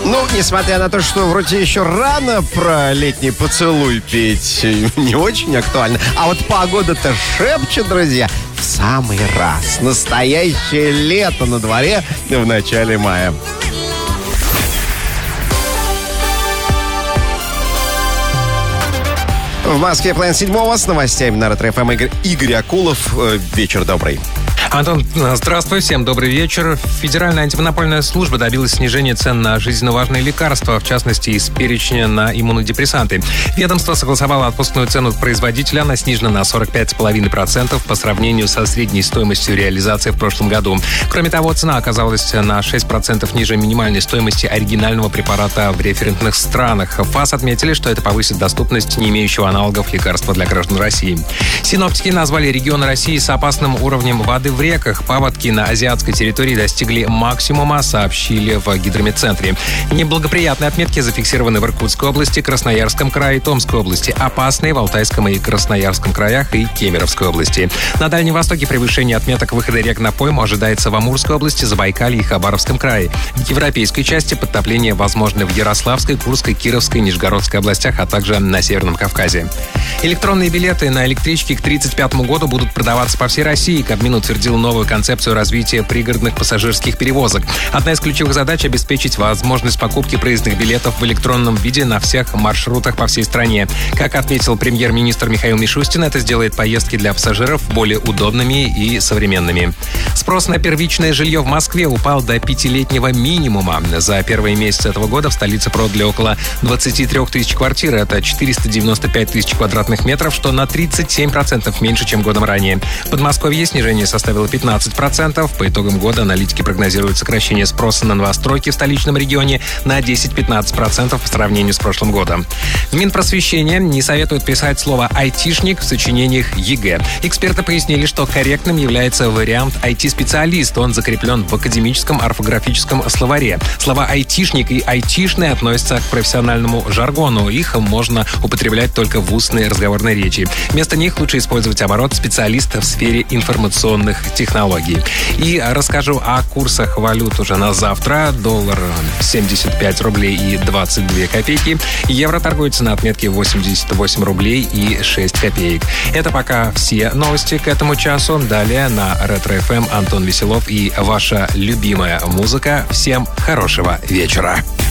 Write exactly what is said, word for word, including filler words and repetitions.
Ну, несмотря на то, что вроде еще рано про летний поцелуй петь, не очень актуально. А вот погода-то шепчет, друзья, в самый раз. Настоящее лето на дворе в начале мая. В Москве половина седьмого с новостями на Ретро-ФМ Игорь, Игорь Акулов. Вечер добрый. Антон, здравствуй, всем добрый вечер. Федеральная антимонопольная служба добилась снижения цен на жизненно важные лекарства, в частности, из перечня на иммунодепрессанты. Ведомство согласовало отпускную цену производителя, она снижена на сорок пять целых пять десятых процента по сравнению со средней стоимостью реализации в прошлом году. Кроме того, цена оказалась на шесть процентов ниже минимальной стоимости оригинального препарата в референтных странах. ФАС отметили, что это повысит доступность не имеющего аналогов лекарства для граждан России. Синоптики назвали регионы России с опасным уровнем воды в реках. Паводки на азиатской территории достигли максимума, сообщили в гидрометцентре. Неблагоприятные отметки зафиксированы в Иркутской области, Красноярском крае и Томской области. Опасные в Алтайском и Красноярском краях и Кемеровской области. На Дальнем Востоке превышение отметок выхода рек на пойму ожидается в Амурской области, Забайкалье и Хабаровском крае. В европейской части подтопление возможно в Ярославской, Курской, Кировской, Нижегородской областях, а также на Северном Кавказе. Электронные билеты на электрички к тридцать пятому году будут продаваться по всей России. Кабмин утвердил новую концепцию развития пригородных пассажирских перевозок. Одна из ключевых задач — обеспечить возможность покупки проездных билетов в электронном виде на всех маршрутах по всей стране. Как отметил премьер-министр Михаил Мишустин, это сделает поездки для пассажиров более удобными и современными. Спрос на первичное жилье в Москве упал до пятилетнего минимума. За первые месяцы этого года в столице продали около двадцать три тысячи квартир. Это четыреста девяносто пять тысяч квадратных метров, что на тридцать семь процентов меньше, чем годом ранее. В Подмосковье снижение составило пятнадцать процентов. По итогам года аналитики прогнозируют сокращение спроса на новостройки в столичном регионе на десять-пятнадцать процентов по сравнению с прошлым годом. В Минпросвещения не советуют писать слово «айтишник» в сочинениях ЕГЭ. Эксперты пояснили, что корректным является вариант «ай ти-специалист». Он закреплен в академическом орфографическом словаре. Слова «айтишник» и «айтишный» относятся к профессиональному жаргону. Их можно употреблять только в устной разговорной речи. Вместо них лучше использовать оборот «специалист в сфере информационных технологий». И расскажу о курсах валют уже на завтра. Доллар семьдесят пять рублей и двадцать две копейки. Евро торгуется на отметке восемьдесят восемь рублей и шесть копеек. Это пока все новости к этому часу. Далее на Ретро-ФМ Антон Веселов и ваша любимая музыка. Всем хорошего вечера.